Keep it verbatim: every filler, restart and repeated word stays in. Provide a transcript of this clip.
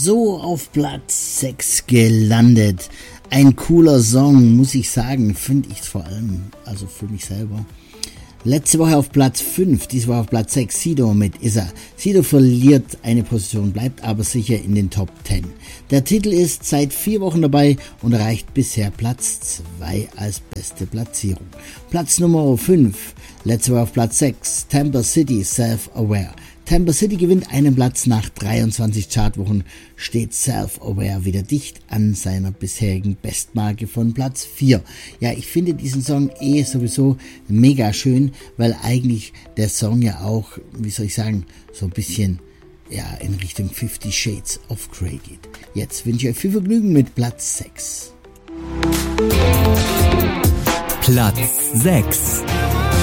So auf Platz sechs gelandet. Ein cooler Song, muss ich sagen, finde ich vor allem, also für mich selber. Letzte Woche auf Platz fünf, diese Woche auf Platz sechs, Sido mit Issa. Sido verliert eine Position, bleibt aber sicher in den Top zehn. Der Titel ist seit vier Wochen dabei und erreicht bisher Platz zwei als beste Platzierung. Platz Nummer fünf, letzte Woche auf Platz sechs, Tampa City, Self-Aware. Tampa City gewinnt einen Platz, nach dreiundzwanzig Chartwochen steht Self-Aware wieder dicht an seiner bisherigen Bestmarke von Platz vier. Ja, ich finde diesen Song eh sowieso mega schön, weil eigentlich der Song ja auch, wie soll ich sagen, so ein bisschen ja in Richtung Fifty Shades of Grey geht. Jetzt wünsche ich euch viel Vergnügen mit Platz sechs. Platz sechs.